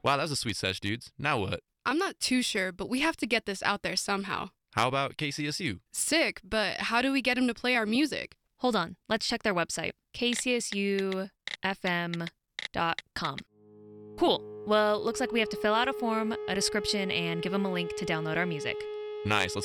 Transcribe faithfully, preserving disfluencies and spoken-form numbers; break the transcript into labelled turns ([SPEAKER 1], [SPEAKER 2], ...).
[SPEAKER 1] Wow, that was a sweet sesh, dudes. Now what?
[SPEAKER 2] I'm not too sure, but we have to get this out there somehow.
[SPEAKER 1] How about K C S U?
[SPEAKER 2] Sick, but how do we get him to play our music?
[SPEAKER 3] Hold on, let's check their website, k c s u f m dot com. Cool. Well, looks like we have to fill out a form, a description, and give them a link to download our music.
[SPEAKER 1] Nice, let's